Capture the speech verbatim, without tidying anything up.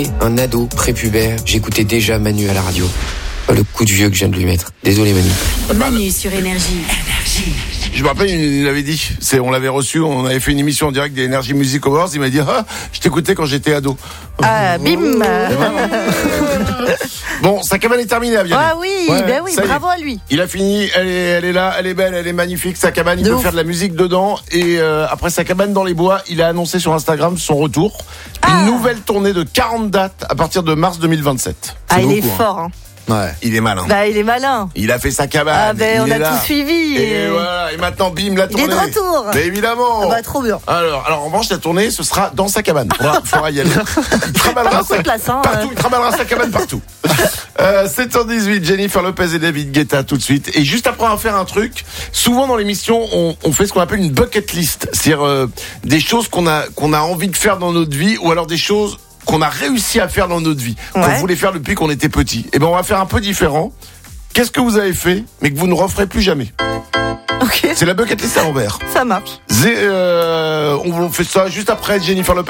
Un ado prépubère, j'écoutais déjà Manu à la radio. Oh, le coup de vieux que je viens de lui mettre. Désolé Manu. Manu sur Énergie. Énergie. Je me rappelle, il l'avait dit. C'est, on l'avait reçu, on avait fait une émission en direct des Energy Music Awards. Il m'a dit, ah, je t'écoutais quand j'étais ado. Ah, bim. Bon, sa cabane est terminée à Vianney. Ah oui, Ouais, ben oui, ça y est. bravo à lui. Il a fini, elle est, elle est là, elle est belle, elle est magnifique, sa cabane, il De peut ouf. faire de la musique dedans. Et euh, après sa cabane dans les bois, il a annoncé sur Instagram son retour. Ah. Une nouvelle tournée de quarante dates à partir de mars deux mille vingt-sept. Ah, C'est il est beaucoup, hein. fort. Hein. Ouais, il est malin. Bah, il est malin. Il a fait sa cabane. Ah, ben, il on est a là. tout suivi. Et Et... voilà, et maintenant, bim, la Il tournée. est de retour. Mais évidemment. Ah bah, trop bien. Alors, alors, en revanche, la tournée, ce sera dans sa cabane. Il faudra, faudra y aller. Il travaillera Pas beaucoup sa, de place, hein, partout, euh. il travaillera sa cabane partout. euh, sept heures dix-huit, Jennifer Lopez et David Guetta tout de suite. Et juste après, on va faire un truc. Souvent dans l'émission, on, on fait ce qu'on appelle une bucket list. C'est-à-dire euh, des choses qu'on a, qu'on a envie de faire dans notre vie, ou alors des choses qu'on a réussi à faire dans notre vie, qu'on Ouais. voulait faire depuis qu'on était petit. Et ben, on va faire un peu différent. Qu'est-ce que vous avez fait, mais que vous ne referez plus jamais? Ok, C'est la bucket list à l'envers. ça marche. Zé- euh, on fait ça juste après Jennifer Lopez.